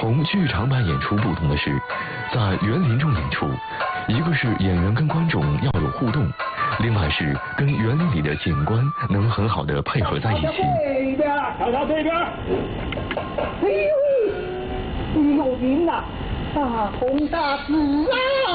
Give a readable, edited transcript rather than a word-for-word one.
同剧场版演出不同的是，在园林中演出，一个是演员跟观众要有互动，另外是跟园林里的景观能很好的配合在一起。 这边，瞧瞧这边。哎呦，你有名呐，大红大紫啊！